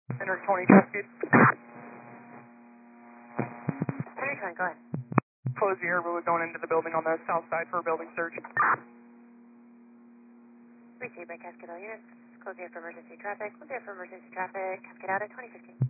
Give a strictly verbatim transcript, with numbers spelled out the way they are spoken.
Enter twenty, traffic. Enter twenty, go ahead. Close the air, we're going into the building on the south side for a building search. Received by Cascade all units. Close the air for emergency traffic. Close the air for emergency traffic. Cascade out at twenty fifteen.